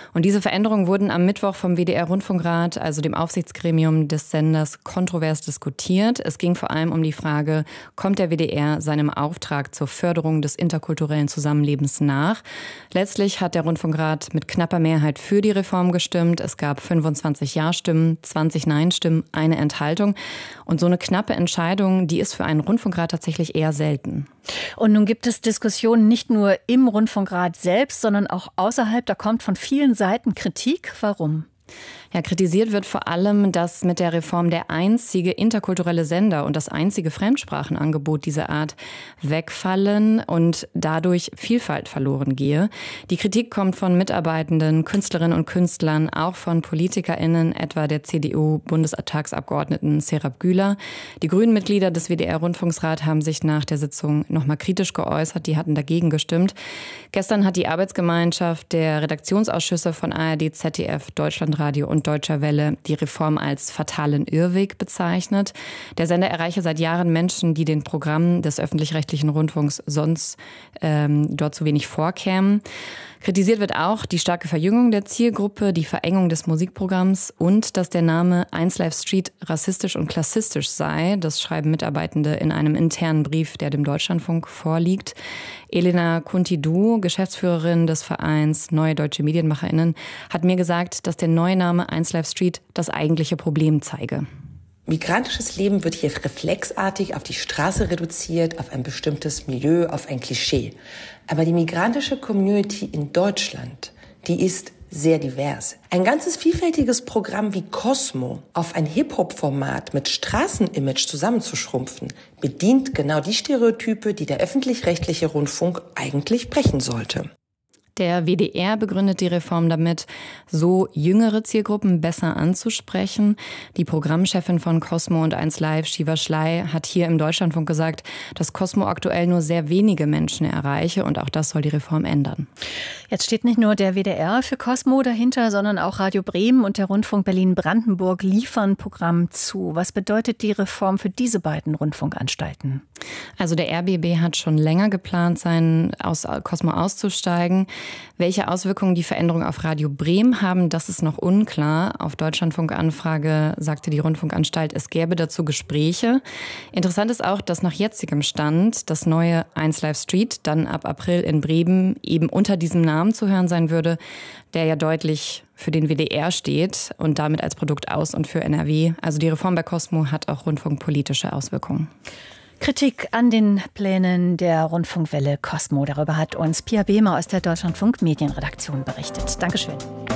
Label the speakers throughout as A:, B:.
A: Und diese Veränderungen wurden am Mittwoch vom WDR-Rundfunkrat, also dem Aufsichtsgremium des Senders, kontrovers diskutiert. Es ging vor allem um die Frage, kommt der WDR seinem Auftrag zur Förderung des interkulturellen Zusammenlebens nach? Letztlich hat der Rundfunkrat mit knapper Mehrheit für die Reform gestimmt. Es gab 25 Ja-Stimmen, 20 Nein-Stimmen, eine Enthaltung. Und so eine knappe Entscheidung, die ist für einen Rundfunkrat tatsächlich eher selten.
B: Und nun gibt es Diskussionen nicht nur im Rundfunkrat selbst, sondern auch außerhalb. Da kommt von vielen Seiten Kritik. Warum?
A: Ja, kritisiert wird vor allem, dass mit der Reform der einzige interkulturelle Sender und das einzige Fremdsprachenangebot dieser Art wegfallen und dadurch Vielfalt verloren gehe. Die Kritik kommt von Mitarbeitenden, Künstlerinnen und Künstlern, auch von PolitikerInnen, etwa der CDU-Bundestagsabgeordneten Serap Güler. Die Grünen-Mitglieder des WDR-Rundfunksrat haben sich nach der Sitzung nochmal kritisch geäußert. Die hatten dagegen gestimmt. Gestern hat die Arbeitsgemeinschaft der Redaktionsausschüsse von ARD, ZDF, Deutschlandradio und Deutscher Welle die Reform als fatalen Irrweg bezeichnet. Der Sender erreiche seit Jahren Menschen, die den Programmen des öffentlich-rechtlichen Rundfunks sonst dort zu wenig vorkämen. Kritisiert wird auch die starke Verjüngung der Zielgruppe, die Verengung des Musikprogramms und dass der Name 1Live Street rassistisch und klassistisch sei. Das schreiben Mitarbeitende in einem internen Brief, der dem Deutschlandfunk vorliegt. Elena Kunti-Du, Geschäftsführerin des Vereins Neue Deutsche MedienmacherInnen, hat mir gesagt, dass der neue Name 1Live Street das eigentliche Problem zeige.
C: Migrantisches Leben wird hier reflexartig auf die Straße reduziert, auf ein bestimmtes Milieu, auf ein Klischee. Aber die migrantische Community in Deutschland, die ist sehr divers. Ein ganzes vielfältiges Programm wie Cosmo auf ein Hip-Hop-Format mit Straßenimage zusammenzuschrumpfen, bedient genau die Stereotype, die der öffentlich-rechtliche Rundfunk eigentlich brechen sollte.
A: Der WDR begründet die Reform damit, so jüngere Zielgruppen besser anzusprechen. Die Programmchefin von Cosmo und 1Live, Shiva Schley, hat hier im Deutschlandfunk gesagt, dass Cosmo aktuell nur sehr wenige Menschen erreiche und auch das soll die Reform ändern.
B: Jetzt steht nicht nur der WDR für Cosmo dahinter, sondern auch Radio Bremen und der Rundfunk Berlin-Brandenburg liefern Programm zu. Was bedeutet die Reform für diese beiden Rundfunkanstalten?
A: Also der RBB hat schon länger geplant, aus Cosmo auszusteigen. Welche Auswirkungen die Veränderungen auf Radio Bremen haben, das ist noch unklar. Auf Deutschlandfunk-Anfrage sagte die Rundfunkanstalt, es gäbe dazu Gespräche. Interessant ist auch, dass nach jetzigem Stand das neue 1Live Street dann ab April in Bremen eben unter diesem Namen zu hören sein würde, der ja deutlich für den WDR steht und damit als Produkt aus und für NRW. Also die Reform bei Cosmo hat auch rundfunkpolitische Auswirkungen.
B: Kritik an den Plänen der Rundfunkwelle Cosmo. Darüber hat uns Pia Behmer aus der Deutschlandfunk Medienredaktion berichtet. Dankeschön.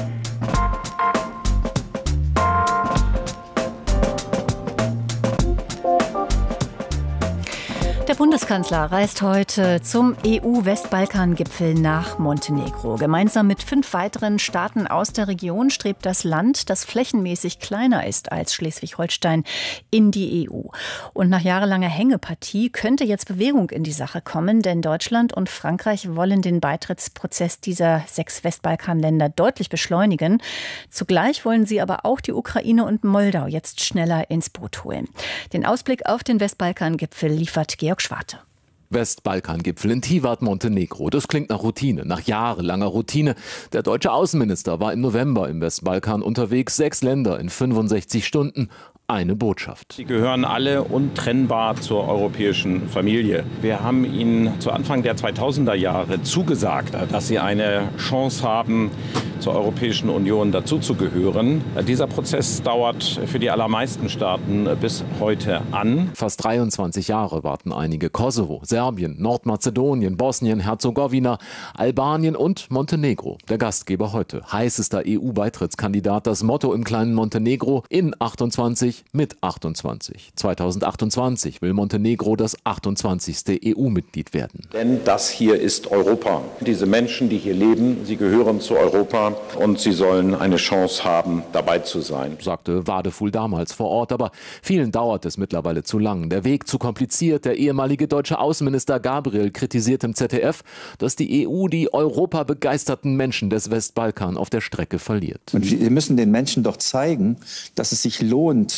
B: Der Bundeskanzler reist heute zum EU-Westbalkan-Gipfel nach Montenegro. Gemeinsam mit 5 weiteren Staaten aus der Region strebt das Land, das flächenmäßig kleiner ist als Schleswig-Holstein, in die EU. Und nach jahrelanger Hängepartie könnte jetzt Bewegung in die Sache kommen, denn Deutschland und Frankreich wollen den Beitrittsprozess dieser 6 Westbalkanländer deutlich beschleunigen. Zugleich wollen sie aber auch die Ukraine und Moldau jetzt schneller ins Boot holen. Den Ausblick auf den Westbalkan-Gipfel liefert Georg Schwarte.
D: Westbalkan-Gipfel in Tivat, Montenegro. Das klingt nach Routine, nach jahrelanger Routine. Der deutsche Außenminister war im November im Westbalkan unterwegs. 6 Länder in 65 Stunden. Eine Botschaft.
E: Sie gehören alle untrennbar zur europäischen Familie. Wir haben ihnen zu Anfang der 2000er Jahre zugesagt, dass sie eine Chance haben, zur Europäischen Union dazuzugehören. Dieser Prozess dauert für die allermeisten Staaten bis heute an.
D: Fast 23 Jahre warten einige. Kosovo, Serbien, Nordmazedonien, Bosnien, Herzegowina, Albanien und Montenegro. Der Gastgeber heute. Heißester EU-Beitrittskandidat. Das Motto im kleinen Montenegro: in 28 mit 28. 2028 will Montenegro das 28. EU-Mitglied werden.
E: Denn das hier ist Europa. Diese Menschen, die hier leben, sie gehören zu Europa und sie sollen eine Chance haben, dabei zu sein.
D: Sagte Wadeful damals vor Ort, aber vielen dauert es mittlerweile zu lang. Der Weg zu kompliziert. Der ehemalige deutsche Außenminister Gabriel kritisiert im ZDF, dass die EU die europabegeisterten Menschen des Westbalkan auf der Strecke verliert.
F: Und wir müssen den Menschen doch zeigen, dass es sich lohnt,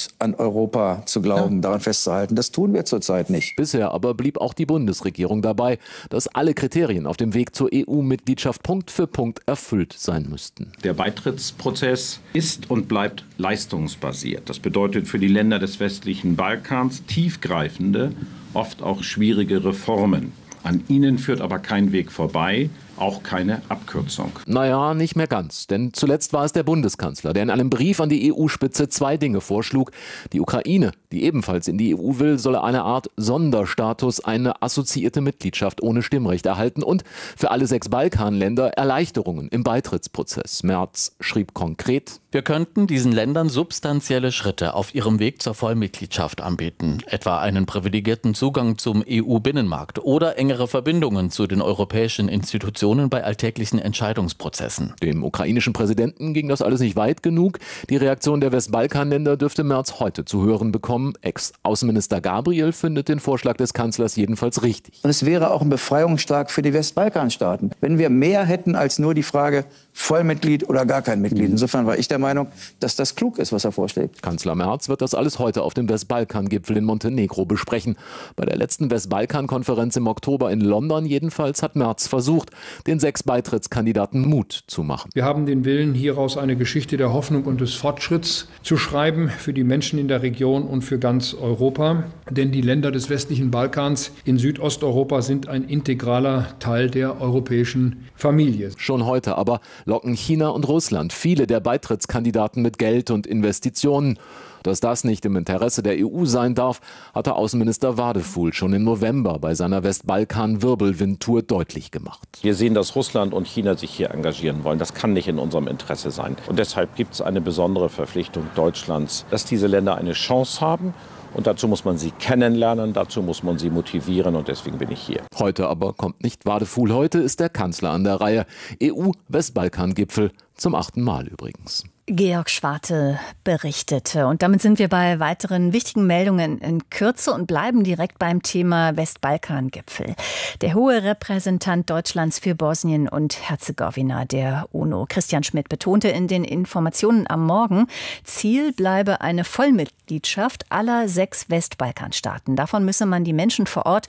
F: sind, an Europa zu glauben, daran festzuhalten. Das tun wir zurzeit nicht.
D: Bisher aber blieb auch die Bundesregierung dabei, dass alle Kriterien auf dem Weg zur EU-Mitgliedschaft Punkt für Punkt erfüllt sein müssten.
E: Der Beitrittsprozess ist und bleibt leistungsbasiert. Das bedeutet für die Länder des westlichen Balkans tiefgreifende, oft auch schwierige Reformen. An ihnen führt aber kein Weg vorbei, auch keine Abkürzung.
D: Naja, nicht mehr ganz. Denn zuletzt war es der Bundeskanzler, der in einem Brief an die EU-Spitze 2 Dinge vorschlug. Die Ukraine, die ebenfalls in die EU will, solle eine Art Sonderstatus, eine assoziierte Mitgliedschaft ohne Stimmrecht erhalten und für alle 6 Balkanländer Erleichterungen im Beitrittsprozess. Merz schrieb konkret:
G: Wir könnten diesen Ländern substanzielle Schritte auf ihrem Weg zur Vollmitgliedschaft anbieten, etwa einen privilegierten Zugang zum EU-Binnenmarkt oder engere Verbindungen zu den europäischen Institutionen bei alltäglichen Entscheidungsprozessen.
D: Dem ukrainischen Präsidenten ging das alles nicht weit genug. Die Reaktion der Westbalkanländer dürfte Merz heute zu hören bekommen. Ex-Außenminister Gabriel findet den Vorschlag des Kanzlers jedenfalls richtig.
F: Und es wäre auch ein Befreiungsschlag für die Westbalkanstaaten, wenn wir mehr hätten als nur die Frage Vollmitglied oder gar kein Mitglied. Insofern war ich der Meinung, dass das klug ist, was er vorschlägt.
D: Kanzler Merz wird das alles heute auf dem Westbalkan-Gipfel in Montenegro besprechen. Bei der letzten Westbalkan-Konferenz im Oktober in London jedenfalls hat Merz versucht, den 6 Beitrittskandidaten Mut zu machen.
H: Wir haben den Willen, hieraus eine Geschichte der Hoffnung und des Fortschritts zu schreiben für die Menschen in der Region und für ganz Europa. Denn die Länder des westlichen Balkans in Südosteuropa sind ein integraler Teil der europäischen Familie.
D: Schon heute aber locken China und Russland viele der Beitrittskandidaten mit Geld und Investitionen. Dass das nicht im Interesse der EU sein darf, hatte Außenminister Wadefuhl schon im November bei seiner Westbalkan-Wirbelwind-Tour deutlich gemacht.
E: Wir sehen, dass Russland und China sich hier engagieren wollen. Das kann nicht in unserem Interesse sein. Und deshalb gibt es eine besondere Verpflichtung Deutschlands, dass diese Länder eine Chance haben. Und dazu muss man sie kennenlernen, dazu muss man sie motivieren und deswegen bin ich hier.
D: Heute aber kommt nicht Wadefuhl, heute ist der Kanzler an der Reihe. EU-Westbalkan-Gipfel zum 8. Mal übrigens.
B: Georg Schwarte berichtete. Und damit sind wir bei weiteren wichtigen Meldungen in Kürze und bleiben direkt beim Thema Westbalkan-Gipfel. Der hohe Repräsentant Deutschlands für Bosnien und Herzegowina der UNO, Christian Schmidt, betonte in den Informationen am Morgen, Ziel bleibe eine Vollmitgliedschaft aller 6 Westbalkanstaaten. Davon müsse man die Menschen vor Ort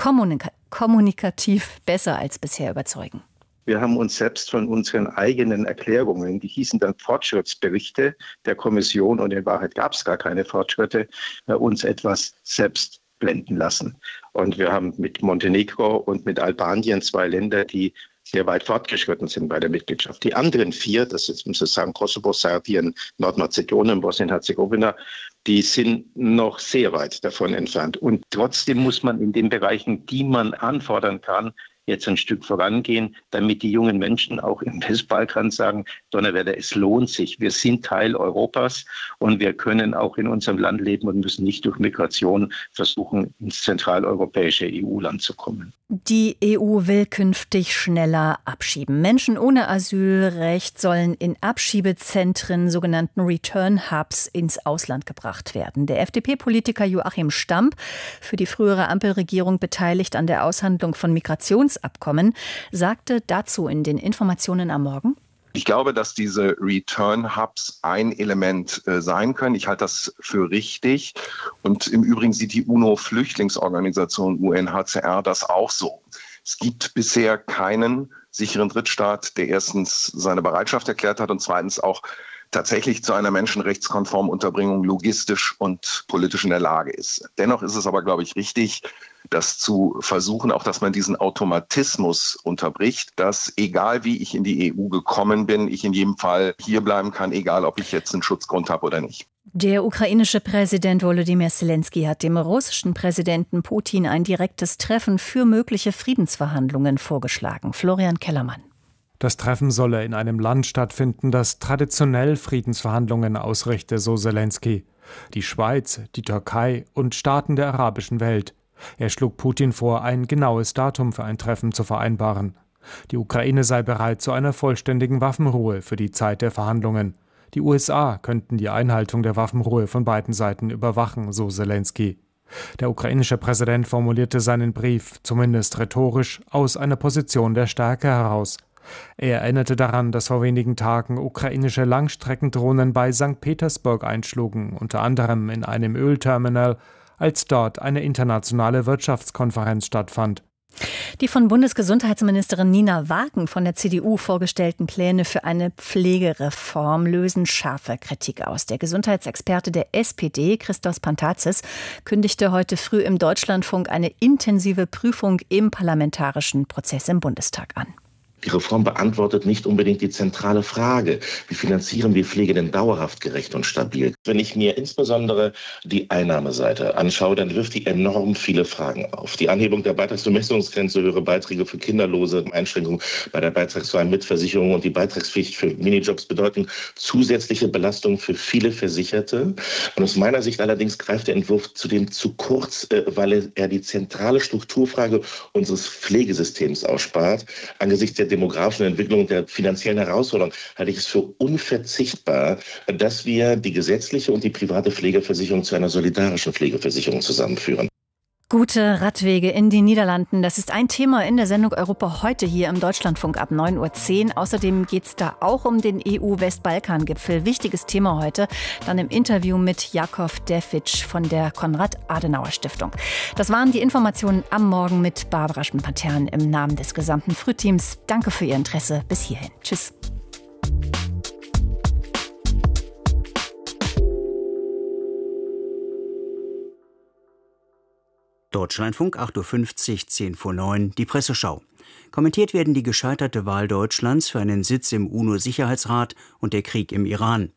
B: kommunikativ besser als bisher überzeugen.
I: Wir haben uns selbst von unseren eigenen Erklärungen, die hießen dann Fortschrittsberichte der Kommission, und in Wahrheit gab es gar keine Fortschritte, uns etwas selbst blenden lassen. Und wir haben mit Montenegro und mit Albanien 2 Länder, die sehr weit fortgeschritten sind bei der Mitgliedschaft. Die anderen 4, das ist, muss ich sagen, Kosovo, Serbien, Nordmazedonien, Bosnien-Herzegowina, die sind noch sehr weit davon entfernt. Und trotzdem muss man in den Bereichen, die man anfordern kann, jetzt ein Stück vorangehen, damit die jungen Menschen auch im Westbalkan sagen, Donnerwetter, es lohnt sich. Wir sind Teil Europas und wir können auch in unserem Land leben und müssen nicht durch Migration versuchen, ins zentraleuropäische EU-Land zu kommen.
B: Die EU will künftig schneller abschieben. Menschen ohne Asylrecht sollen in Abschiebezentren, sogenannten Return Hubs, ins Ausland gebracht werden. Der FDP-Politiker Joachim Stamp, für die frühere Ampelregierung beteiligt an der Aushandlung von Migrationsabkommen, sagte dazu in den Informationen am Morgen:
J: Ich glaube, dass diese Return-Hubs ein Element sein können. Ich halte das für richtig. Und im Übrigen sieht die UNO-Flüchtlingsorganisation UNHCR das auch so. Es gibt bisher keinen sicheren Drittstaat, der erstens seine Bereitschaft erklärt hat und zweitens auch tatsächlich zu einer menschenrechtskonformen Unterbringung logistisch und politisch in der Lage ist. Dennoch ist es aber, glaube ich, richtig, das zu versuchen, auch dass man diesen Automatismus unterbricht, dass egal wie ich in die EU gekommen bin, ich in jedem Fall hier bleiben kann, egal ob ich jetzt einen Schutzgrund habe oder nicht.
B: Der ukrainische Präsident Volodymyr Zelensky hat dem russischen Präsidenten Putin ein direktes Treffen für mögliche Friedensverhandlungen vorgeschlagen. Florian Kellermann.
K: Das Treffen solle in einem Land stattfinden, das traditionell Friedensverhandlungen ausrichte, so Zelensky. Die Schweiz, die Türkei und Staaten der arabischen Welt. Er schlug Putin vor, ein genaues Datum für ein Treffen zu vereinbaren. Die Ukraine sei bereit zu einer vollständigen Waffenruhe für die Zeit der Verhandlungen. Die USA könnten die Einhaltung der Waffenruhe von beiden Seiten überwachen, so Zelensky. Der ukrainische Präsident formulierte seinen Brief, zumindest rhetorisch, aus einer Position der Stärke heraus. Er erinnerte daran, dass vor wenigen Tagen ukrainische Langstreckendrohnen bei St. Petersburg einschlugen, unter anderem in einem Ölterminal, als dort eine internationale Wirtschaftskonferenz stattfand.
B: Die von Bundesgesundheitsministerin Nina Wagen von der CDU vorgestellten Pläne für eine Pflegereform lösen scharfe Kritik aus. Der Gesundheitsexperte der SPD, Christos Pantazis, kündigte heute früh im Deutschlandfunk eine intensive Prüfung im parlamentarischen Prozess im Bundestag an.
L: Die Reform beantwortet nicht unbedingt die zentrale Frage, wie finanzieren wir Pflege denn dauerhaft gerecht und stabil? Wenn ich mir insbesondere die Einnahmeseite anschaue, dann wirft die enorm viele Fragen auf. Die Anhebung der Beitragsbemessungsgrenze, höhere Beiträge für Kinderlose, Einschränkungen bei der beitragsfreien Mitversicherung und die Beitragspflicht für Minijobs bedeuten zusätzliche Belastungen für viele Versicherte. Und aus meiner Sicht allerdings greift der Entwurf zudem zu kurz, weil er die zentrale Strukturfrage unseres Pflegesystems ausspart. Angesichts der demografischen Entwicklung und der finanziellen Herausforderung halte ich es für unverzichtbar, dass wir die gesetzliche und die private Pflegeversicherung zu einer solidarischen Pflegeversicherung zusammenführen.
B: Gute Radwege in die Niederlanden, das ist ein Thema in der Sendung Europa heute hier im Deutschlandfunk ab 9.10 Uhr. Außerdem geht es da auch um den EU-Westbalkan-Gipfel. Wichtiges Thema heute, dann im Interview mit Jakov Defic von der Konrad-Adenauer-Stiftung. Das waren die Informationen am Morgen mit Barbara Schmidt-Patern im Namen des gesamten Frühteams. Danke für Ihr Interesse. Bis hierhin. Tschüss.
M: Deutschlandfunk 8.50 Uhr, 10 vor 9, die Presseschau. Kommentiert werden die gescheiterte Wahl Deutschlands für einen Sitz im UNO-Sicherheitsrat und der Krieg im Iran.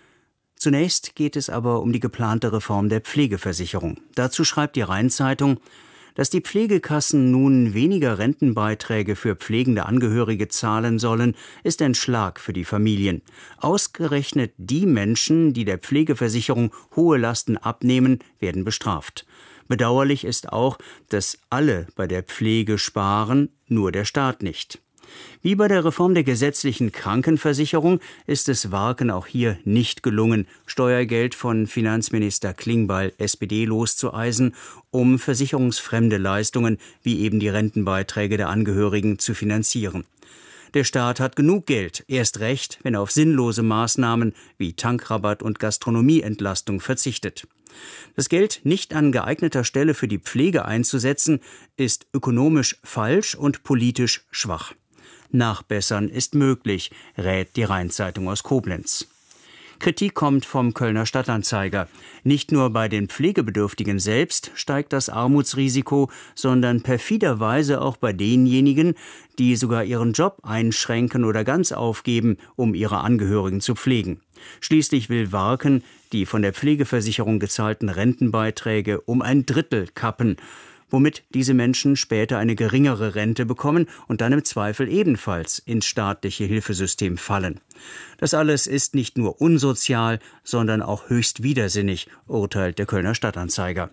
M: Zunächst geht es aber um die geplante Reform der Pflegeversicherung. Dazu schreibt die Rhein-Zeitung, dass die Pflegekassen nun weniger Rentenbeiträge für pflegende Angehörige zahlen sollen, ist ein Schlag für die Familien. Ausgerechnet die Menschen, die der Pflegeversicherung hohe Lasten abnehmen, werden bestraft. Bedauerlich ist auch, dass alle bei der Pflege sparen, nur der Staat nicht. Wie bei der Reform der gesetzlichen Krankenversicherung ist es Warken auch hier nicht gelungen, Steuergeld von Finanzminister Klingbeil SPD loszueisen, um versicherungsfremde Leistungen wie eben die Rentenbeiträge der Angehörigen zu finanzieren. Der Staat hat genug Geld, erst recht, wenn er auf sinnlose Maßnahmen wie Tankrabatt und Gastronomieentlastung verzichtet. Das Geld nicht an geeigneter Stelle für die Pflege einzusetzen, ist ökonomisch falsch und politisch schwach. Nachbessern ist möglich, rät die Rhein-Zeitung aus Koblenz. Kritik kommt vom Kölner Stadtanzeiger. Nicht nur bei den Pflegebedürftigen selbst steigt das Armutsrisiko, sondern perfiderweise auch bei denjenigen, die sogar ihren Job einschränken oder ganz aufgeben, um ihre Angehörigen zu pflegen. Schließlich will Warken die von der Pflegeversicherung gezahlten Rentenbeiträge um 1/3 kappen, womit diese Menschen später eine geringere Rente bekommen und dann im Zweifel ebenfalls ins staatliche Hilfesystem fallen. Das alles ist nicht nur unsozial, sondern auch höchst widersinnig, urteilt der Kölner Stadtanzeiger.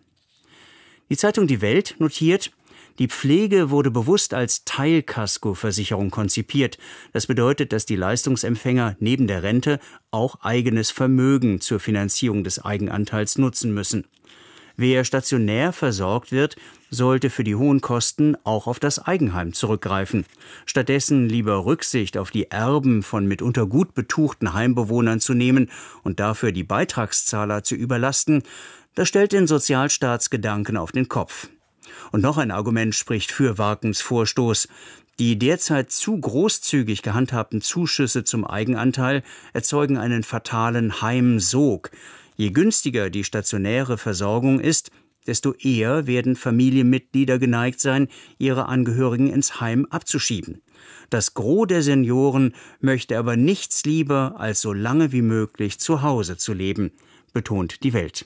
M: Die Zeitung Die Welt notiert, die Pflege wurde bewusst als Teilkaskoversicherung konzipiert. Das bedeutet, dass die Leistungsempfänger neben der Rente auch eigenes Vermögen zur Finanzierung des Eigenanteils nutzen müssen. Wer stationär versorgt wird, sollte für die hohen Kosten auch auf das Eigenheim zurückgreifen. Stattdessen lieber Rücksicht auf die Erben von mitunter gut betuchten Heimbewohnern zu nehmen und dafür die Beitragszahler zu überlasten, das stellt den Sozialstaatsgedanken auf den Kopf. Und noch ein Argument spricht für Warkens Vorstoß. Die derzeit zu großzügig gehandhabten Zuschüsse zum Eigenanteil erzeugen einen fatalen Heimsog. Je günstiger die stationäre Versorgung ist, desto eher werden Familienmitglieder geneigt sein, ihre Angehörigen ins Heim abzuschieben. Das Gros der Senioren möchte aber nichts lieber, als so lange wie möglich zu Hause zu leben, betont die Welt.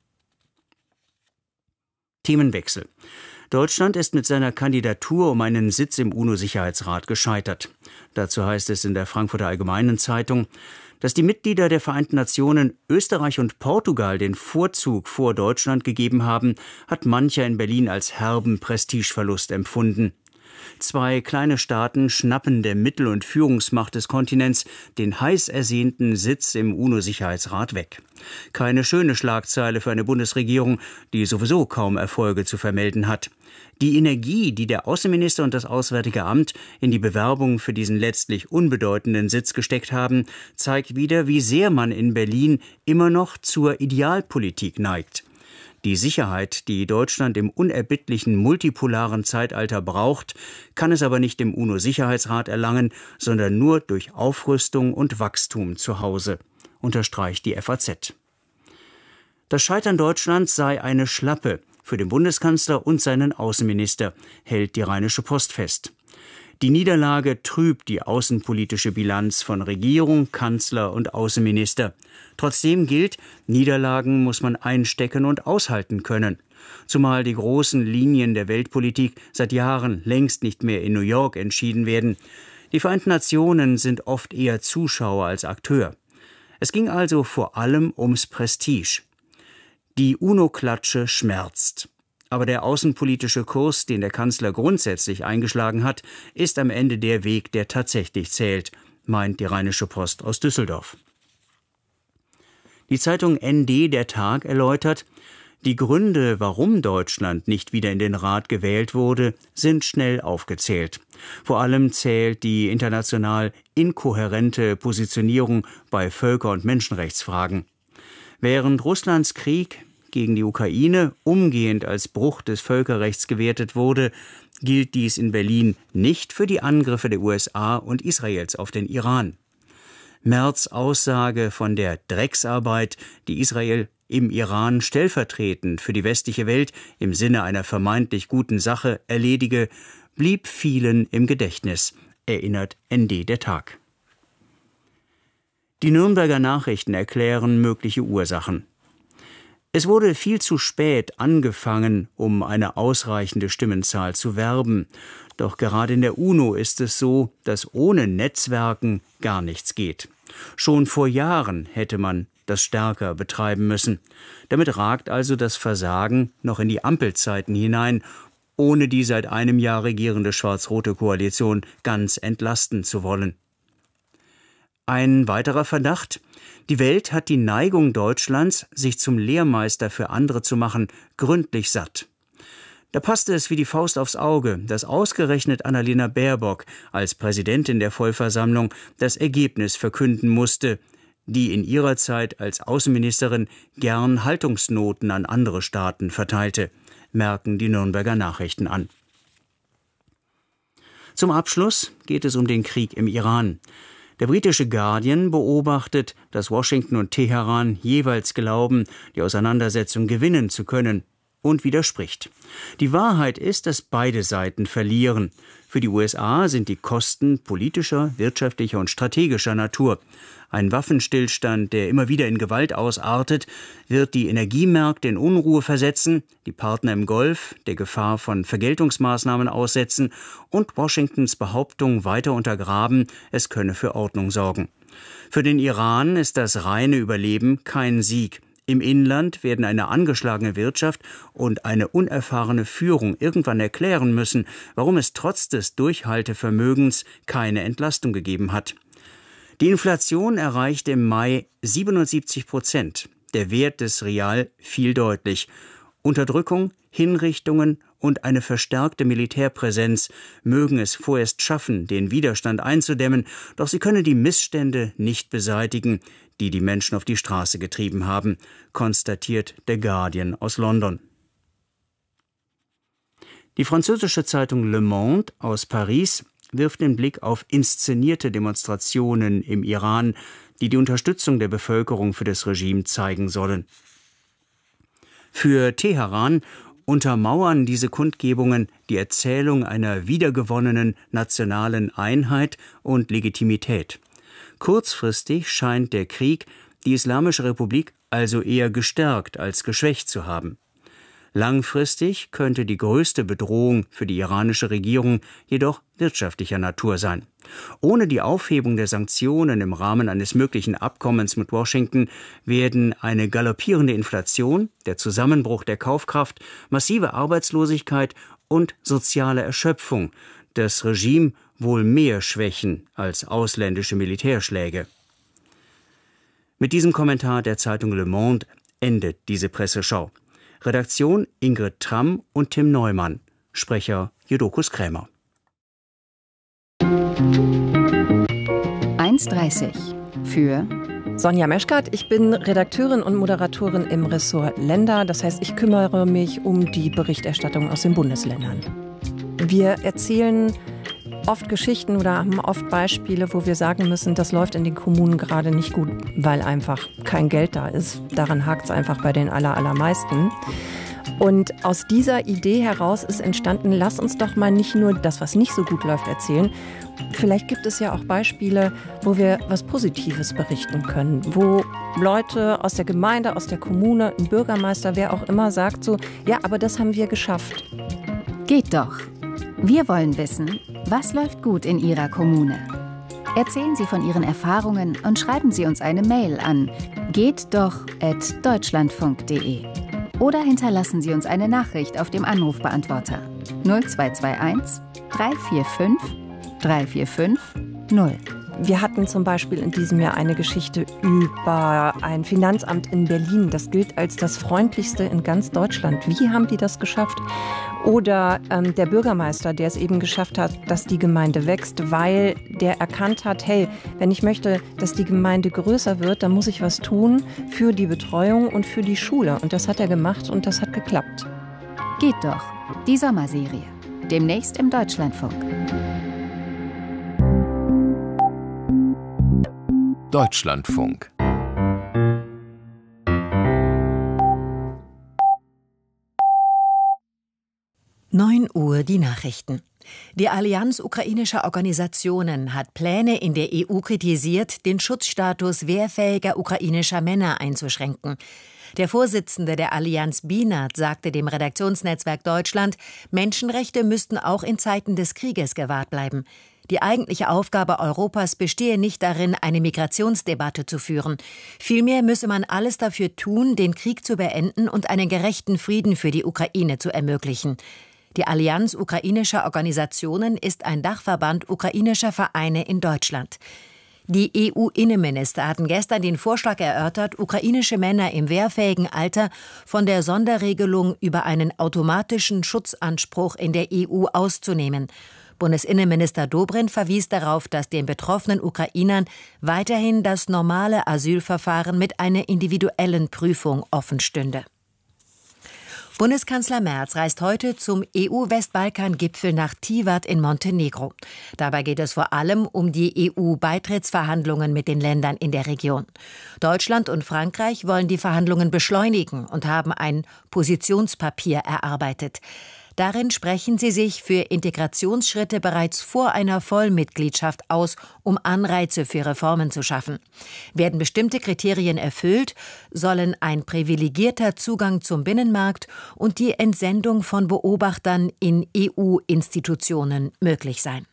M: Themenwechsel. Deutschland ist mit seiner Kandidatur um einen Sitz im UNO-Sicherheitsrat gescheitert. Dazu heißt es in der Frankfurter Allgemeinen Zeitung, dass die Mitglieder der Vereinten Nationen Österreich und Portugal den Vorzug vor Deutschland gegeben haben, hat mancher in Berlin als herben Prestigeverlust empfunden. 2 kleine Staaten schnappen der Mittel- und Führungsmacht des Kontinents den heiß ersehnten Sitz im UNO-Sicherheitsrat weg. Keine schöne Schlagzeile für eine Bundesregierung, die sowieso kaum Erfolge zu vermelden hat. Die Energie, die der Außenminister und das Auswärtige Amt in die Bewerbung für diesen letztlich unbedeutenden Sitz gesteckt haben, zeigt wieder, wie sehr man in Berlin immer noch zur Idealpolitik neigt. Die Sicherheit, die Deutschland im unerbittlichen multipolaren Zeitalter braucht, kann es aber nicht im UNO-Sicherheitsrat erlangen, sondern nur durch Aufrüstung und Wachstum zu Hause, unterstreicht die FAZ. Das Scheitern Deutschlands sei eine Schlappe für den Bundeskanzler und seinen Außenminister, hält die Rheinische Post fest. Die Niederlage trübt die außenpolitische Bilanz von Regierung, Kanzler und Außenminister. Trotzdem gilt, Niederlagen muss man einstecken und aushalten können. Zumal die großen Linien der Weltpolitik seit Jahren längst nicht mehr in New York entschieden werden. Die Vereinten Nationen sind oft eher Zuschauer als Akteur. Es ging also vor allem ums Prestige. Die UNO-Klatsche schmerzt. Aber der außenpolitische Kurs, den der Kanzler grundsätzlich eingeschlagen hat, ist am Ende der Weg, der tatsächlich zählt, meint die Rheinische Post aus Düsseldorf. Die Zeitung ND Der Tag erläutert, die Gründe, warum Deutschland nicht wieder in den Rat gewählt wurde, sind schnell aufgezählt. Vor allem zählt die international inkohärente Positionierung bei Völker- und Menschenrechtsfragen. Während Russlands Krieg gegen die Ukraine umgehend als Bruch des Völkerrechts gewertet wurde, gilt dies in Berlin nicht für die Angriffe der USA und Israels auf den Iran. Merz' Aussage von der Drecksarbeit, die Israel im Iran stellvertretend für die westliche Welt im Sinne einer vermeintlich guten Sache erledige, blieb vielen im Gedächtnis, erinnert ND Der Tag. Die Nürnberger Nachrichten erklären mögliche Ursachen. Es wurde viel zu spät angefangen, um eine ausreichende Stimmenzahl zu werben. Doch gerade in der UNO ist es so, dass ohne Netzwerken gar nichts geht. Schon vor Jahren hätte man das stärker betreiben müssen. Damit ragt also das Versagen noch in die Ampelzeiten hinein, ohne die seit einem Jahr regierende schwarz-rote Koalition ganz entlasten zu wollen. Ein weiterer Verdacht: Die Welt hat die Neigung Deutschlands, sich zum Lehrmeister für andere zu machen, gründlich satt. Da passte es wie die Faust aufs Auge, dass ausgerechnet Annalena Baerbock als Präsidentin der Vollversammlung das Ergebnis verkünden musste, die in ihrer Zeit als Außenministerin gern Haltungsnoten an andere Staaten verteilte, merken die Nürnberger Nachrichten an. Zum Abschluss geht es um den Krieg im Iran. Der britische Guardian beobachtet, dass Washington und Teheran jeweils glauben, die Auseinandersetzung gewinnen zu können, und widerspricht. Die Wahrheit ist, dass beide Seiten verlieren. Für die USA sind die Kosten politischer, wirtschaftlicher und strategischer Natur. Ein Waffenstillstand, der immer wieder in Gewalt ausartet, wird die Energiemärkte in Unruhe versetzen, die Partner im Golf der Gefahr von Vergeltungsmaßnahmen aussetzen und Washingtons Behauptung weiter untergraben, es könne für Ordnung sorgen. Für den Iran ist das reine Überleben kein Sieg. Im Inland werden eine angeschlagene Wirtschaft und eine unerfahrene Führung irgendwann erklären müssen, warum es trotz des Durchhaltevermögens keine Entlastung gegeben hat. Die Inflation erreichte im Mai 77%. Der Wert des Rial fiel deutlich. Unterdrückung, Hinrichtungen und eine verstärkte Militärpräsenz mögen es vorerst schaffen, den Widerstand einzudämmen, doch sie können die Missstände nicht beseitigen, die die Menschen auf die Straße getrieben haben, konstatiert der Guardian aus London. Die französische Zeitung Le Monde aus Paris wirft den Blick auf inszenierte Demonstrationen im Iran, die die Unterstützung der Bevölkerung für das Regime zeigen sollen. Für Teheran untermauern diese Kundgebungen die Erzählung einer wiedergewonnenen nationalen Einheit und Legitimität. Kurzfristig scheint der Krieg die Islamische Republik also eher gestärkt als geschwächt zu haben. Langfristig könnte die größte Bedrohung für die iranische Regierung jedoch wirtschaftlicher Natur sein. Ohne die Aufhebung der Sanktionen im Rahmen eines möglichen Abkommens mit Washington werden eine galoppierende Inflation, der Zusammenbruch der Kaufkraft, massive Arbeitslosigkeit und soziale Erschöpfung das Regime wohl mehr Schwächen als ausländische Militärschläge. Mit diesem Kommentar der Zeitung Le Monde endet diese Presseschau. Redaktion Ingrid Tramm und Tim Neumann. Sprecher Jodokus Krämer.
B: 1,30 für
N: Sonja Meschkat, ich bin Redakteurin und Moderatorin im Ressort Länder. Das heißt, ich kümmere mich um die Berichterstattung aus den Bundesländern. Wir erzählen oft Geschichten oder haben oft Beispiele, wo wir sagen müssen, das läuft in den Kommunen gerade nicht gut, weil einfach kein Geld da ist. Daran hakt es einfach bei den allermeisten. Und aus dieser Idee heraus ist entstanden, lass uns doch mal nicht nur das, was nicht so gut läuft, erzählen. Vielleicht gibt es ja auch Beispiele, wo wir was Positives berichten können, wo Leute aus der Gemeinde, aus der Kommune, ein Bürgermeister, wer auch immer sagt so, ja, aber das haben wir geschafft.
B: Geht doch. Wir wollen wissen, was läuft gut in Ihrer Kommune. Erzählen Sie von Ihren Erfahrungen und schreiben Sie uns eine Mail an gehtdoch@deutschlandfunk.de oder hinterlassen Sie uns eine Nachricht auf dem Anrufbeantworter 0221 345 3450.
N: Wir hatten zum Beispiel in diesem Jahr eine Geschichte über ein Finanzamt in Berlin. Das gilt als das freundlichste in ganz Deutschland. Wie haben die das geschafft? Oder der Bürgermeister, der es eben geschafft hat, dass die Gemeinde wächst, weil der erkannt hat, hey, wenn ich möchte, dass die Gemeinde größer wird, dann muss ich was tun für die Betreuung und für die Schule. Und das hat er gemacht und das hat geklappt.
B: Geht doch. Die Sommerserie. Demnächst im Deutschlandfunk.
O: Deutschlandfunk.
P: Uhr die Nachrichten. Die Allianz ukrainischer Organisationen hat Pläne in der EU kritisiert, den Schutzstatus wehrfähiger ukrainischer Männer einzuschränken. Der Vorsitzende der Allianz Bienert sagte dem Redaktionsnetzwerk Deutschland, Menschenrechte müssten auch in Zeiten des Krieges gewahrt bleiben. Die eigentliche Aufgabe Europas bestehe nicht darin, eine Migrationsdebatte zu führen. Vielmehr müsse man alles dafür tun, den Krieg zu beenden und einen gerechten Frieden für die Ukraine zu ermöglichen. Die Allianz ukrainischer Organisationen ist ein Dachverband ukrainischer Vereine in Deutschland. Die EU-Innenminister hatten gestern den Vorschlag erörtert, ukrainische Männer im wehrfähigen Alter von der Sonderregelung über einen automatischen Schutzanspruch in der EU auszunehmen. Bundesinnenminister Dobrindt verwies darauf, dass den betroffenen Ukrainern weiterhin das normale Asylverfahren mit einer individuellen Prüfung offen stünde. Bundeskanzler Merz reist heute zum EU-Westbalkan-Gipfel nach Tivat in Montenegro. Dabei geht es vor allem um die EU-Beitrittsverhandlungen mit den Ländern in der Region. Deutschland und Frankreich wollen die Verhandlungen beschleunigen und haben ein Positionspapier erarbeitet. Darin sprechen sie sich für Integrationsschritte bereits vor einer Vollmitgliedschaft aus, um Anreize für Reformen zu schaffen. Werden bestimmte Kriterien erfüllt, sollen ein privilegierter Zugang zum Binnenmarkt und die Entsendung von Beobachtern in EU-Institutionen möglich sein.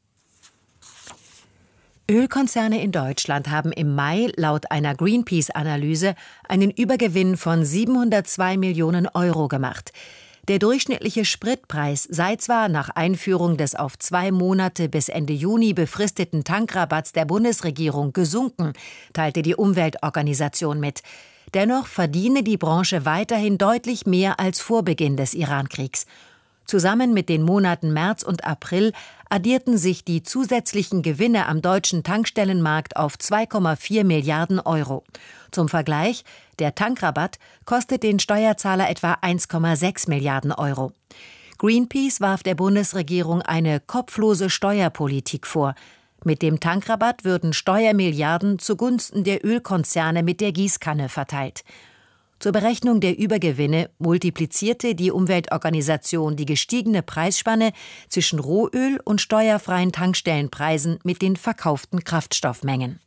P: Ölkonzerne in Deutschland haben im Mai laut einer Greenpeace-Analyse einen Übergewinn von 702 Millionen Euro gemacht. Der durchschnittliche Spritpreis sei zwar nach Einführung des auf 2 Monate bis Ende Juni befristeten Tankrabatts der Bundesregierung gesunken, teilte die Umweltorganisation mit. Dennoch verdiene die Branche weiterhin deutlich mehr als vor Beginn des Irankriegs. Zusammen mit den Monaten März und April addierten sich die zusätzlichen Gewinne am deutschen Tankstellenmarkt auf 2,4 Milliarden Euro. Zum Vergleich, der Tankrabatt kostet den Steuerzahler etwa 1,6 Milliarden Euro. Greenpeace warf der Bundesregierung eine kopflose Steuerpolitik vor. Mit dem Tankrabatt würden Steuermilliarden zugunsten der Ölkonzerne mit der Gießkanne verteilt. Zur Berechnung der Übergewinne multiplizierte die Umweltorganisation die gestiegene Preisspanne zwischen Rohöl und steuerfreien Tankstellenpreisen mit den verkauften Kraftstoffmengen.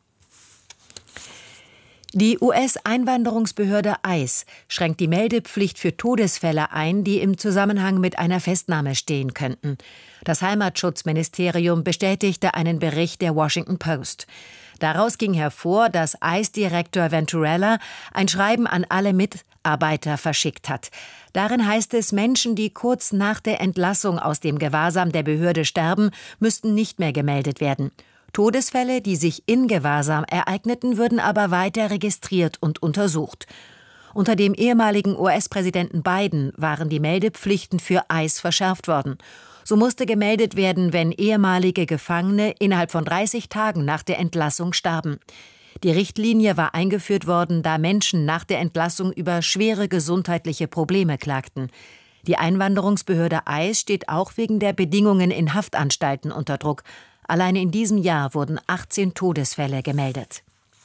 P: Die US-Einwanderungsbehörde ICE schränkt die Meldepflicht für Todesfälle ein, die im Zusammenhang mit einer Festnahme stehen könnten. Das Heimatschutzministerium bestätigte einen Bericht der Washington Post. Daraus ging hervor, dass ICE-Direktor Venturella ein Schreiben an alle Facharbeiter verschickt hat. Darin heißt es, Menschen, die kurz nach der Entlassung aus dem Gewahrsam der Behörde sterben, müssten nicht mehr gemeldet werden. Todesfälle, die sich in Gewahrsam ereigneten, würden aber weiter registriert und untersucht. Unter dem ehemaligen US-Präsidenten Biden waren die Meldepflichten für ICE verschärft worden. So musste gemeldet werden, wenn ehemalige Gefangene innerhalb von 30 Tagen nach der Entlassung starben. Die Richtlinie war eingeführt worden, da Menschen nach der Entlassung über schwere gesundheitliche Probleme klagten. Die Einwanderungsbehörde ICE steht auch wegen der Bedingungen in Haftanstalten unter Druck. Alleine in diesem Jahr wurden 18 Todesfälle gemeldet.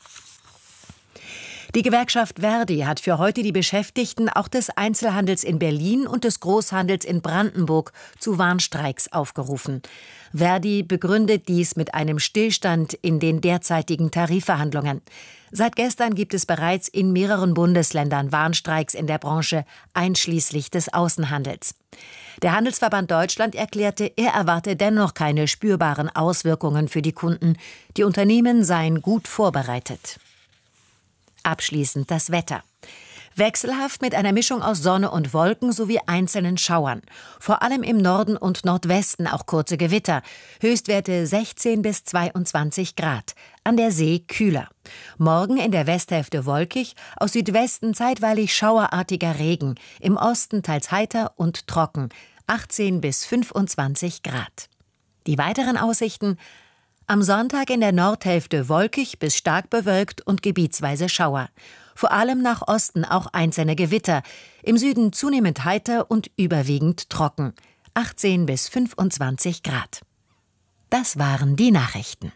P: Die Gewerkschaft Verdi hat für heute die Beschäftigten auch des Einzelhandels in Berlin und des Großhandels in Brandenburg zu Warnstreiks aufgerufen. Verdi begründet dies mit einem Stillstand in den derzeitigen Tarifverhandlungen. Seit gestern gibt es bereits in mehreren Bundesländern Warnstreiks in der Branche, einschließlich des Außenhandels. Der Handelsverband Deutschland erklärte, er erwarte dennoch keine spürbaren Auswirkungen für die Kunden. Die Unternehmen seien gut vorbereitet. Abschließend das Wetter. Wechselhaft mit einer Mischung aus Sonne und Wolken sowie einzelnen Schauern. Vor allem im Norden und Nordwesten auch kurze Gewitter. Höchstwerte 16 bis 22 Grad. An der See kühler. Morgen in der Westhälfte wolkig, aus Südwesten zeitweilig schauerartiger Regen. Im Osten teils heiter und trocken. 18 bis 25 Grad. Die weiteren Aussichten: am Sonntag in der Nordhälfte wolkig bis stark bewölkt und gebietsweise Schauer. Vor allem nach Osten auch einzelne Gewitter. Im Süden zunehmend heiter und überwiegend trocken. 18 bis 25 Grad. Das waren die Nachrichten.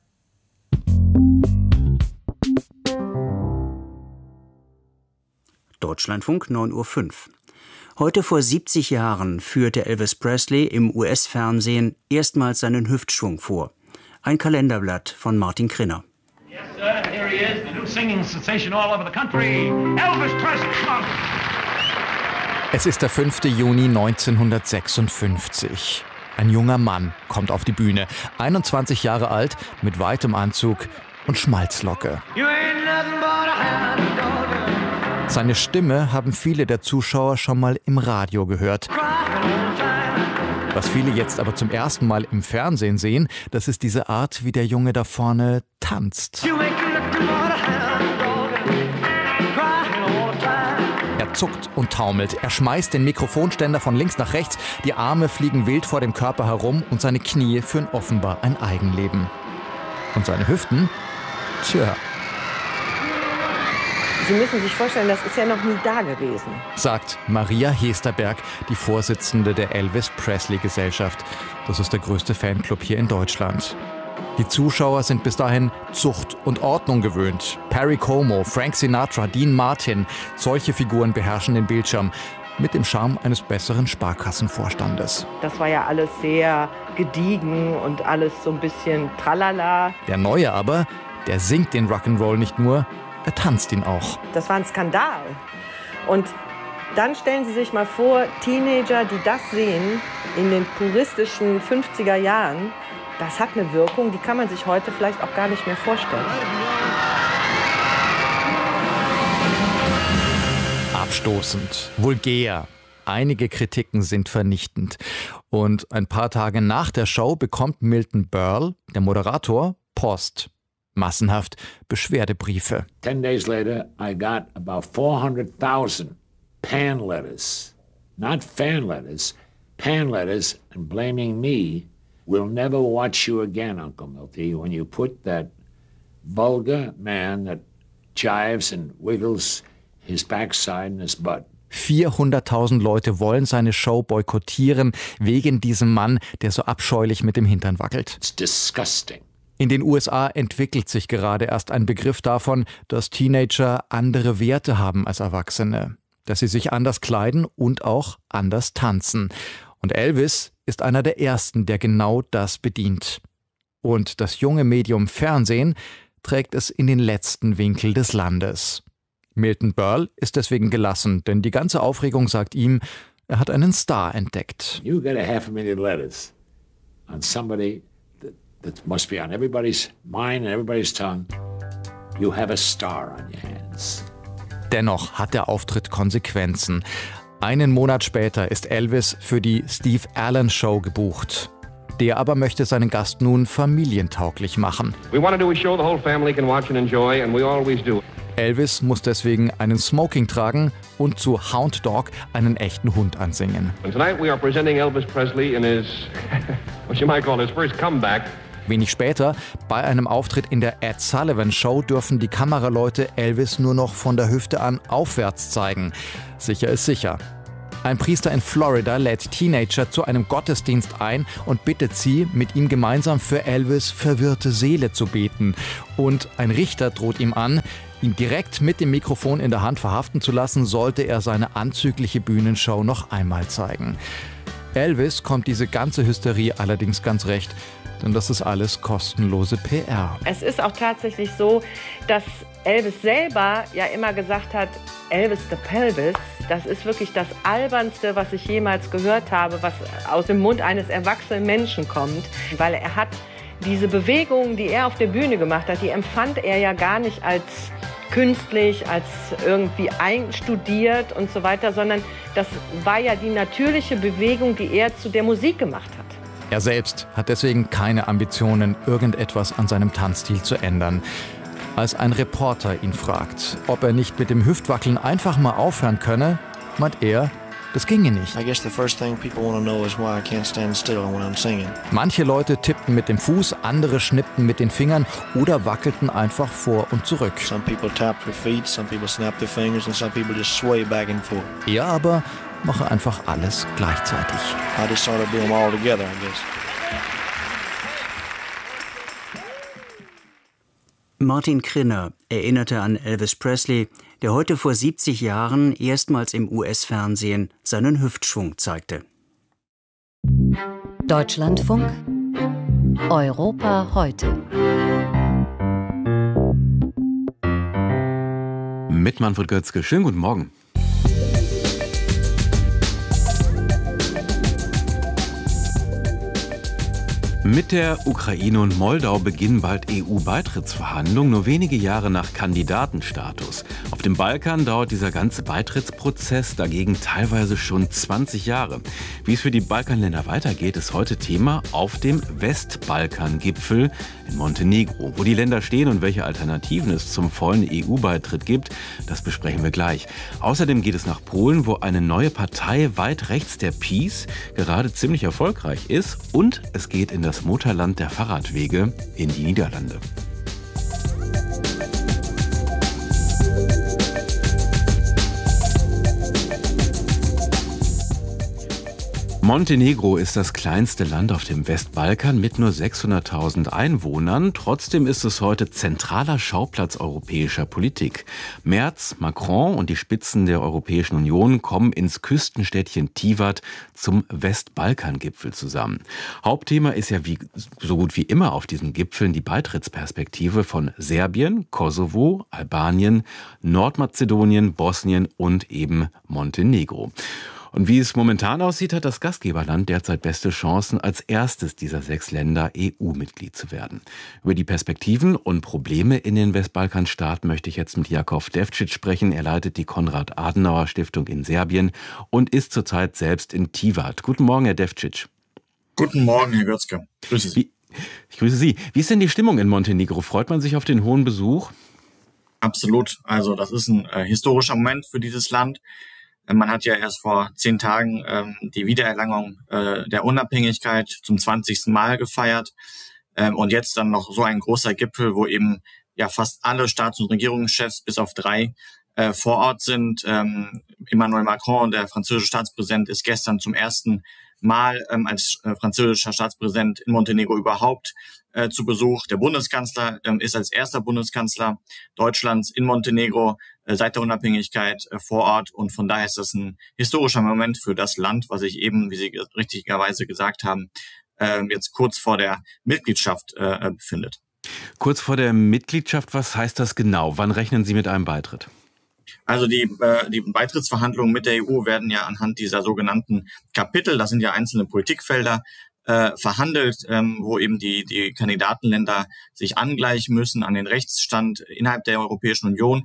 M: Deutschlandfunk 9:05 Uhr. Heute vor 70 Jahren führte Elvis Presley im US-Fernsehen erstmals seinen Hüftschwung vor. Ein Kalenderblatt von Martin Krinner.
Q: Yes, sir, here he is, the new singing sensation all over the country, Elvis Presley.
R: Es ist der 5. Juni 1956. Ein junger Mann kommt auf die Bühne, 21 Jahre alt, mit weitem Anzug und Schmalzlocke. Seine Stimme haben viele der Zuschauer schon mal im Radio gehört. Was viele jetzt aber zum ersten Mal im Fernsehen sehen, das ist diese Art, wie der Junge da vorne tanzt. Er zuckt und taumelt, er schmeißt den Mikrofonständer von links nach rechts, die Arme fliegen wild vor dem Körper herum und seine Knie führen offenbar ein Eigenleben. Und seine Hüften? Tja.
S: Sie müssen sich vorstellen, das ist ja noch nie da gewesen,
R: sagt Maria Hesterberg, die Vorsitzende der Elvis Presley Gesellschaft. Das ist der größte Fanclub hier in Deutschland. Die Zuschauer sind bis dahin Zucht und Ordnung gewöhnt. Perry Como, Frank Sinatra, Dean Martin, solche Figuren beherrschen den Bildschirm mit dem Charme eines besseren Sparkassenvorstandes.
S: Das war ja alles sehr gediegen und alles so ein bisschen tralala.
R: Der Neue aber, der singt den Rock'n'Roll nicht nur, er tanzt ihn auch.
S: Das war ein Skandal. Und dann stellen Sie sich mal vor, Teenager, die das sehen, in den puristischen 50er Jahren, das hat eine Wirkung, die kann man sich heute vielleicht auch gar nicht mehr vorstellen.
R: Abstoßend, vulgär. Einige Kritiken sind vernichtend. Und ein paar Tage nach der Show bekommt Milton Berle, der Moderator, Post. Massenhaft Beschwerdebriefe.
T: 10 days later, I got about 400,000 pan letters, not fan letters, pan letters, and blaming me. We'll never watch you again, Uncle Milty, when you put that vulgar man that jives and wiggles his backside in his butt.
R: 400.000 Leute wollen seine Show boykottieren wegen diesem Mann, der so abscheulich mit dem Hintern wackelt.
T: It's disgusting.
R: In den USA entwickelt sich gerade erst ein Begriff davon, dass Teenager andere Werte haben als Erwachsene. Dass sie sich anders kleiden und auch anders tanzen. Und Elvis ist einer der Ersten, der genau das bedient. Und das junge Medium Fernsehen trägt es in den letzten Winkel des Landes. Milton Berle ist deswegen gelassen, denn die ganze Aufregung sagt ihm, er hat einen Star entdeckt.
T: You get 500,000 letters on somebody that must be on everybody's mind and everybody's tongue. You have a star on your hands.
R: Dennoch hat der Auftritt Konsequenzen. Einen Monat später ist Elvis für die Steve Allen Show gebucht. Der aber möchte seinen Gast nun familientauglich machen. Elvis muss deswegen einen Smoking tragen und zu Hound Dog einen echten Hund ansingen.
U: And tonight we are presenting Elvis Presley in his, what you might call his first comeback.
R: Wenig später, bei einem Auftritt in der Ed Sullivan Show, dürfen die Kameraleute Elvis nur noch von der Hüfte an aufwärts zeigen. Sicher ist sicher. Ein Priester in Florida lädt Teenager zu einem Gottesdienst ein und bittet sie, mit ihm gemeinsam für Elvis' verwirrte Seele zu beten. Und ein Richter droht ihm an, ihn direkt mit dem Mikrofon in der Hand verhaften zu lassen, sollte er seine anzügliche Bühnenshow noch einmal zeigen. Elvis kommt diese ganze Hysterie allerdings ganz recht, denn das ist alles kostenlose PR.
S: Es ist auch tatsächlich so, dass Elvis selber ja immer gesagt hat, Elvis the Pelvis, das ist wirklich das Albernste, was ich jemals gehört habe, was aus dem Mund eines erwachsenen Menschen kommt. Weil er hat diese Bewegungen, die er auf der Bühne gemacht hat, die empfand er ja gar nicht als künstlich, als irgendwie einstudiert und so weiter, sondern das war ja die natürliche Bewegung, die er zu der Musik gemacht hat.
R: Er selbst hat deswegen keine Ambitionen, irgendetwas an seinem Tanzstil zu ändern. Als ein Reporter ihn fragt, ob er nicht mit dem Hüftwackeln einfach mal aufhören könne, meint er, das ginge nicht. Manche Leute tippten mit dem Fuß, andere schnippten mit den Fingern oder wackelten einfach vor und zurück. Er aber mache einfach alles gleichzeitig.
M: Martin Krinner erinnerte an Elvis Presley, der heute vor 70 Jahren erstmals im US-Fernsehen seinen Hüftschwung zeigte.
B: Deutschlandfunk Europa heute.
V: Mit Manfred Götzke. Schönen guten Morgen. Mit der Ukraine und Moldau beginnen bald EU-Beitrittsverhandlungen, nur wenige Jahre nach Kandidatenstatus. Auf dem Balkan dauert dieser ganze Beitrittsprozess dagegen teilweise schon 20 Jahre. Wie es für die Balkanländer weitergeht, ist heute Thema auf dem Westbalkan-Gipfel in Montenegro. Wo die Länder stehen und welche Alternativen es zum vollen EU-Beitritt gibt, das besprechen wir gleich. Außerdem geht es nach Polen, wo eine neue Partei weit rechts der PiS gerade ziemlich erfolgreich ist, und es geht in das Mutterland der Fahrradwege, in die Niederlande. Montenegro ist das kleinste Land auf dem Westbalkan mit nur 600.000 Einwohnern. Trotzdem ist es heute zentraler Schauplatz europäischer Politik. Merz, Macron und die Spitzen der Europäischen Union kommen ins Küstenstädtchen Tivat zum Westbalkan-Gipfel zusammen. Hauptthema ist ja so gut wie immer auf diesen Gipfeln die Beitrittsperspektive von Serbien, Kosovo, Albanien, Nordmazedonien, Bosnien und eben Montenegro. Und wie es momentan aussieht, hat das Gastgeberland derzeit beste Chancen, als erstes dieser 6 Länder EU-Mitglied zu werden. Über die Perspektiven und Probleme in den Westbalkanstaaten möchte ich jetzt mit Jakov Devčić sprechen. Er leitet die Konrad-Adenauer-Stiftung in Serbien und ist zurzeit selbst in Tivat. Guten Morgen, Herr Devčić.
W: Guten Morgen, Herr Götzke. Grüße Sie.
V: Ich grüße Sie. Wie ist denn die Stimmung in Montenegro? Freut man sich auf den hohen Besuch?
W: Absolut. Also das ist ein historischer Moment für dieses Land. Man hat ja erst vor 10 Tagen die Wiedererlangung der Unabhängigkeit zum 20. Mal gefeiert. Und jetzt dann noch so ein großer Gipfel, wo eben ja fast alle Staats- und Regierungschefs bis auf 3 vor Ort sind. Emmanuel Macron, der französische Staatspräsident, ist gestern zum ersten Mal als französischer Staatspräsident in Montenegro überhaupt zu Besuch. Der Bundeskanzler ist als erster Bundeskanzler Deutschlands in Montenegro seit der Unabhängigkeit vor Ort. Und von daher ist das ein historischer Moment für das Land, was sich eben, wie Sie richtigerweise gesagt haben, jetzt kurz vor der Mitgliedschaft befindet.
V: Kurz vor der Mitgliedschaft, was heißt das genau? Wann rechnen Sie mit einem Beitritt?
W: Also die Beitrittsverhandlungen mit der EU werden ja anhand dieser sogenannten Kapitel, das sind ja einzelne Politikfelder, verhandelt, wo eben die Kandidatenländer sich angleichen müssen an den Rechtsstand innerhalb der Europäischen Union.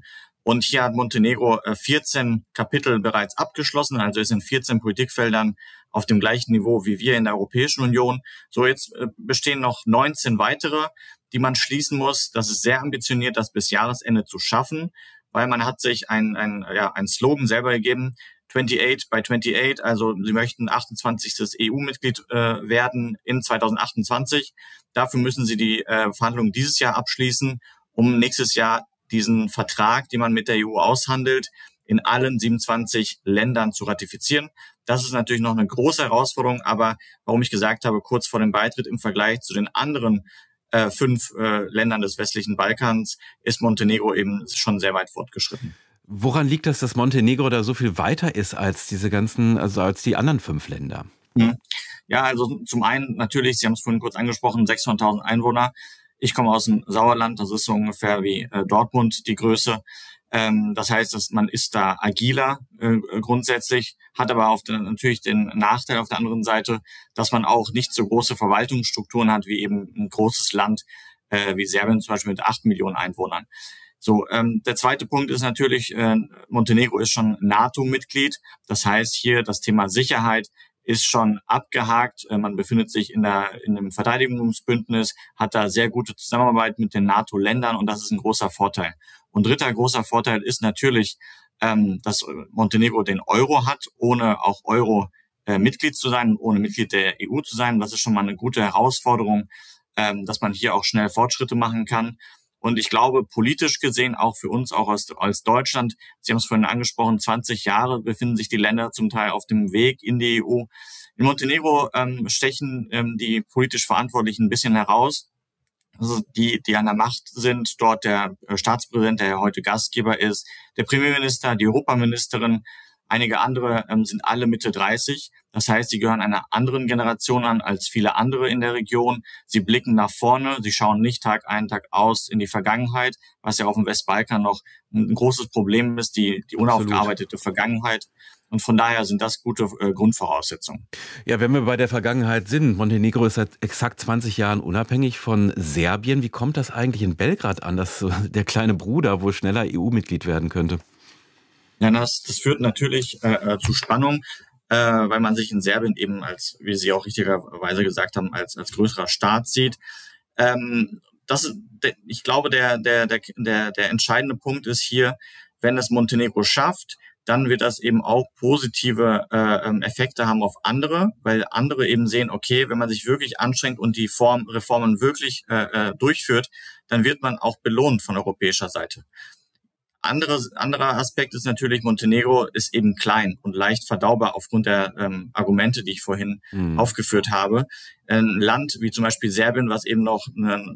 W: Und hier hat Montenegro 14 Kapitel bereits abgeschlossen, also ist in 14 Politikfeldern auf dem gleichen Niveau wie wir in der Europäischen Union. So, jetzt bestehen noch 19 weitere, die man schließen muss. Das ist sehr ambitioniert, das bis Jahresende zu schaffen, weil man hat sich ein Slogan selber gegeben, 28 by 28, also sie möchten 28. EU-Mitglied werden in 2028. Dafür müssen sie die Verhandlungen dieses Jahr abschließen, um nächstes Jahr diesen Vertrag, den man mit der EU aushandelt, in allen 27 Ländern zu ratifizieren. Das ist natürlich noch eine große Herausforderung, aber warum ich gesagt habe, kurz vor dem Beitritt im Vergleich zu den anderen 5 Ländern des westlichen Balkans ist Montenegro eben schon sehr weit fortgeschritten.
V: Woran liegt das, dass Montenegro da so viel weiter ist als als die anderen 5 Länder?
W: Ja, also zum einen natürlich, Sie haben es vorhin kurz angesprochen, 600.000 Einwohner. Ich komme aus dem Sauerland, das ist so ungefähr wie Dortmund die Größe. Das heißt, dass man ist da agiler grundsätzlich, hat aber natürlich den Nachteil auf der anderen Seite, dass man auch nicht so große Verwaltungsstrukturen hat wie eben ein großes Land wie Serbien zum Beispiel mit 8 Millionen Einwohnern. So, der zweite Punkt ist natürlich, Montenegro ist schon NATO-Mitglied. Das heißt, hier das Thema Sicherheit ist schon abgehakt. Man befindet sich in einem Verteidigungsbündnis, hat da sehr gute Zusammenarbeit mit den NATO-Ländern und das ist ein großer Vorteil. Und dritter großer Vorteil ist natürlich, dass Montenegro den Euro hat, ohne auch Euro-Mitglied zu sein, ohne Mitglied der EU zu sein. Das ist schon mal eine gute Herausforderung, dass man hier auch schnell Fortschritte machen kann. Und ich glaube, politisch gesehen, auch für uns, auch als Deutschland, Sie haben es vorhin angesprochen, 20 Jahre befinden sich die Länder zum Teil auf dem Weg in die EU. In Montenegro stechen die politisch Verantwortlichen ein bisschen heraus. Also die an der Macht sind, dort der Staatspräsident, der ja heute Gastgeber ist, der Premierminister, die Europaministerin, einige andere sind alle Mitte 30. Das heißt, sie gehören einer anderen Generation an als viele andere in der Region. Sie blicken nach vorne, sie schauen nicht Tag ein, Tag aus in die Vergangenheit, was ja auf dem Westbalkan noch ein großes Problem ist, die unaufgearbeitete Vergangenheit. Und von daher sind das gute Grundvoraussetzungen.
V: Ja, wenn wir bei der Vergangenheit sind, Montenegro ist seit exakt 20 Jahren unabhängig von Serbien. Wie kommt das eigentlich in Belgrad an, dass der kleine Bruder wohl schneller EU-Mitglied werden könnte?
W: Ja, das führt natürlich zu Spannung, weil man sich in Serbien eben als, wie Sie auch richtigerweise gesagt haben, als größerer Staat sieht. Ich glaube, der entscheidende Punkt ist hier, wenn es Montenegro schafft, dann wird das eben auch positive Effekte haben auf andere, weil andere eben sehen, okay, wenn man sich wirklich anstrengt und die Reformen wirklich durchführt, dann wird man auch belohnt von europäischer Seite. Anderer Aspekt ist natürlich, Montenegro ist eben klein und leicht verdaubar aufgrund der Argumente, die ich vorhin aufgeführt habe. Ein Land wie zum Beispiel Serbien, was eben noch eine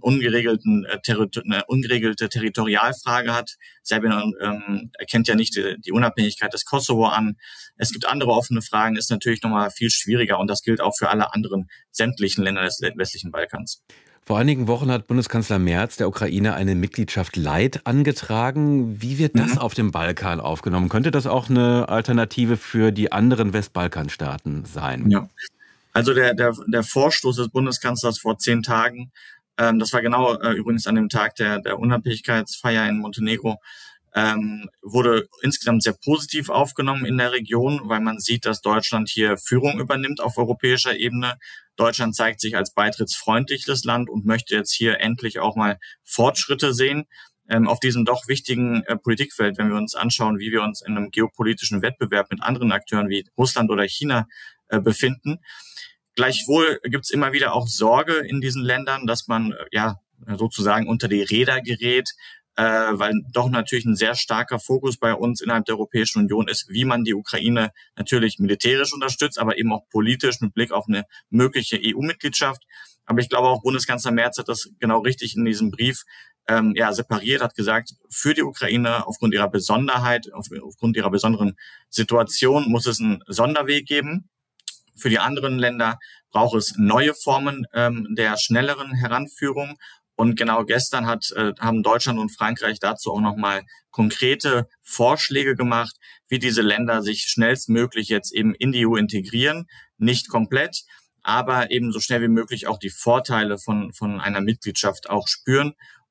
W: ungeregelte Territorialfrage hat. Serbien erkennt ja nicht die Unabhängigkeit des Kosovo an. Es gibt andere offene Fragen, ist natürlich nochmal viel schwieriger und das gilt auch für alle anderen sämtlichen Länder des westlichen Balkans.
V: Vor einigen Wochen hat Bundeskanzler Merz der Ukraine eine Mitgliedschaft light angetragen. Wie wird das auf dem Balkan aufgenommen? Könnte das auch eine Alternative für die anderen Westbalkanstaaten sein?
W: Ja, also der Vorstoß des Bundeskanzlers vor 10 Tagen, das war genau übrigens an dem Tag der Unabhängigkeitsfeier in Montenegro, wurde insgesamt sehr positiv aufgenommen in der Region, weil man sieht, dass Deutschland hier Führung übernimmt auf europäischer Ebene. Deutschland zeigt sich als beitrittsfreundliches Land und möchte jetzt hier endlich auch mal Fortschritte sehen auf diesem doch wichtigen Politikfeld, wenn wir uns anschauen, wie wir uns in einem geopolitischen Wettbewerb mit anderen Akteuren wie Russland oder China befinden. Gleichwohl gibt es immer wieder auch Sorge in diesen Ländern, dass man sozusagen unter die Räder gerät, weil doch natürlich ein sehr starker Fokus bei uns innerhalb der Europäischen Union ist, wie man die Ukraine natürlich militärisch unterstützt, aber eben auch politisch mit Blick auf eine mögliche EU-Mitgliedschaft. Aber ich glaube auch Bundeskanzler Merz hat das genau richtig in diesem Brief separiert, hat gesagt, für die Ukraine aufgrund ihrer Besonderheit, aufgrund ihrer besonderen Situation muss es einen Sonderweg geben. Für die anderen Länder braucht es neue Formen der schnelleren Heranführung. Und genau gestern haben Deutschland und Frankreich dazu auch nochmal konkrete Vorschläge gemacht, wie diese Länder sich schnellstmöglich jetzt eben in die EU integrieren. Nicht komplett, aber eben so schnell wie möglich auch die Vorteile von einer Mitgliedschaft auch spüren.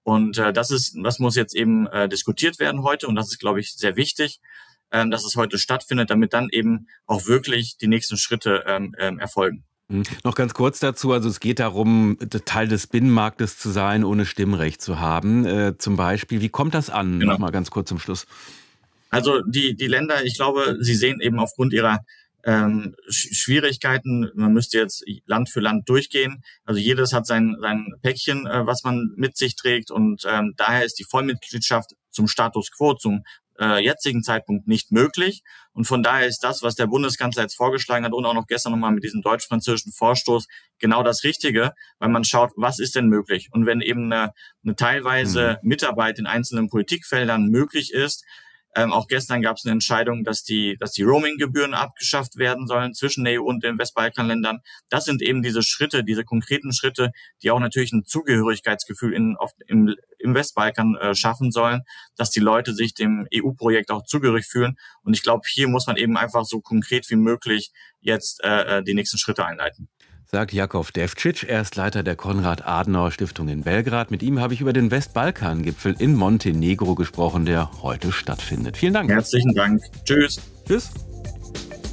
W: Und das muss jetzt eben diskutiert werden heute. Und das ist, glaube ich, sehr wichtig, dass es heute stattfindet, damit dann eben auch wirklich die nächsten Schritte erfolgen.
V: Noch ganz kurz dazu, also es geht darum, Teil des Binnenmarktes zu sein, ohne Stimmrecht zu haben. Zum Beispiel, wie kommt das an?
W: Genau.
V: Noch mal ganz kurz zum Schluss.
W: Also die Länder, ich glaube, sie sehen eben aufgrund ihrer Schwierigkeiten, man müsste jetzt Land für Land durchgehen. Also jedes hat sein Päckchen, was man mit sich trägt, und daher ist die Vollmitgliedschaft zum Status quo, zum jetzigen Zeitpunkt nicht möglich. Und von daher ist das, was der Bundeskanzler jetzt vorgeschlagen hat und auch noch gestern nochmal mit diesem deutsch-französischen Vorstoß, genau das Richtige, weil man schaut, was ist denn möglich? Und wenn eben eine teilweise Mitarbeit in einzelnen Politikfeldern möglich ist, auch gestern gab es eine Entscheidung, dass die Roaming-Gebühren abgeschafft werden sollen zwischen der EU und den Westbalkanländern. Das sind eben diese Schritte, diese konkreten Schritte, die auch natürlich ein Zugehörigkeitsgefühl im Westbalkan schaffen sollen, dass die Leute sich dem EU-Projekt auch zugehörig fühlen. Und ich glaube, hier muss man eben einfach so konkret wie möglich jetzt die nächsten Schritte einleiten.
V: Sagt Jakov Devčić, er ist Leiter der Konrad-Adenauer-Stiftung in Belgrad. Mit ihm habe ich über den Westbalkan-Gipfel in Montenegro gesprochen, der heute stattfindet. Vielen Dank.
W: Herzlichen Dank. Tschüss.
V: Tschüss.